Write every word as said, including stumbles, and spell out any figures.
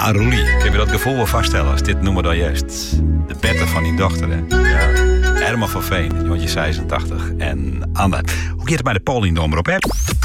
Ja, Roelie, ik heb je dat gevoel wel vaststellen als dit noemen dan juist. De better van die dochter, hè? Ja. Herman van Veen, jongetje zesentachtig. En Anne. Hoe gaat het bij de Pauline op, hè?